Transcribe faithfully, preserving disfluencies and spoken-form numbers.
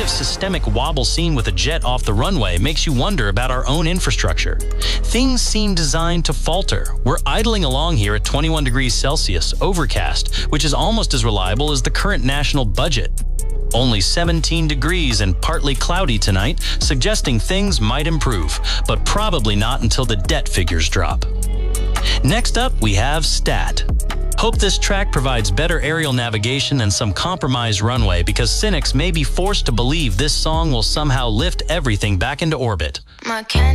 of systemic wobble seen with a jet off the runway makes you wonder about our own infrastructure. Things seem designed to falter. We're idling along here at twenty-one degrees Celsius, overcast, which is almost as reliable as the current national budget. Only seventeen degrees and partly cloudy tonight, suggesting things might improve, but probably not until the debt figures drop. Next up, we have STAT. Hope this track provides better aerial navigation and some compromised runway, because cynics may be forced to believe this song will somehow lift everything back into orbit. My